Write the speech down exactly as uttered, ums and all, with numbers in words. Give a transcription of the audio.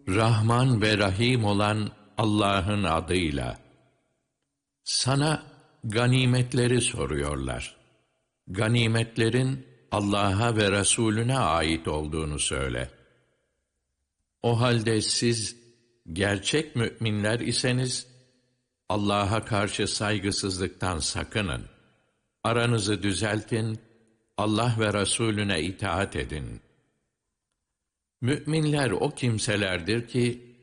Rahman ve Rahim olan Allah'ın adıyla. Sana ganimetleri soruyorlar. Ganimetlerin Allah'a ve Resulüne ait olduğunu söyle. O halde siz gerçek müminler iseniz, Allah'a karşı saygısızlıktan sakının. Aranızı düzeltin, Allah ve Resulüne itaat edin. Müminler o kimselerdir ki,